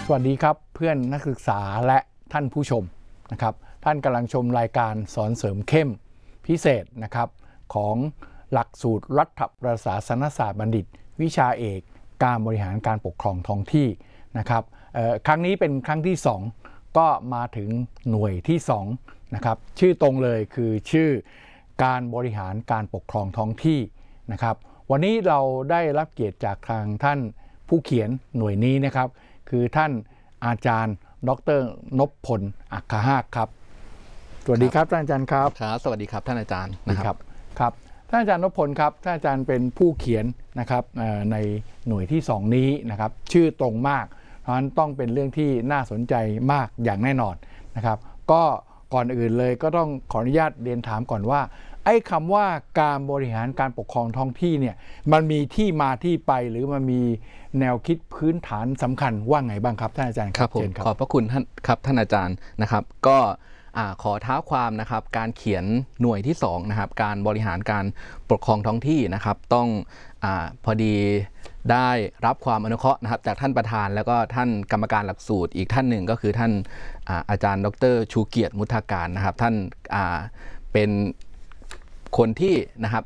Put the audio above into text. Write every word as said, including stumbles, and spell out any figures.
สวัสดีครับเพื่อนนักศึกษาและท่านผู้ชมนะครับท่านกำลังชมรายการสอนเสริมเข้มพิเศษนะครับของหลักสูตรรัฐประศาสนศาสตร์บัณฑิตวิชาเอกการบริหารการปกครองท้องที่นะครับครั้งนี้เป็นครั้งที่สองก็มาถึงหน่วยที่สองนะครับชื่อตรงเลยคือชื่อการบริหารการปกครองท้องที่นะครับวันนี้เราได้รับเกียรติจากทางท่านผู้เขียนหน่วยนี้นะครับคือท่านอาจารย์ดร.นพพลอัคคหากครับสวัสดีครับท่านอาจารย์ครับครับสวัสดีครับท่านอาจารย์นะครับครับท่านอาจารย์นพพลครับท่านอาจารย์เป็นผู้เขียนนะครับในหน่วยที่สองนี้นะครับชื่อตรงมากเพราะฉะนั้นต้องเป็นเรื่องที่น่าสนใจมากอย่างแน่นอนนะครับก็ก่อนอื่นเลยก็ต้องขออนุญาตเรียนถามก่อนว่าไอ้คำว่าการบริหารการปกครองท้องที่เนี่ยมันมีที่มาที่ไปหรือมันมีแนวคิดพื้นฐานสำคัญว่าไงบ้างครับท่านอาจารย์ครับผมขอบพระคุณท่านครับท่านอาจารย์นะครับก็ขอเท้าความนะครับการเขียนหน่วยที่สองนะครับการบริหารการปกครองท้องที่นะครับต้องอ่าพอดีได้รับความอนุเคราะห์นะครับจากท่านประธานแล้วก็ท่านกรรมการหลักสูตรอีกท่านหนึ่งก็คือท่านอาอาจารย์ดร.ชูเกียรติมุทาการนะครับท่านอ่าเป็นคนที่นะครับ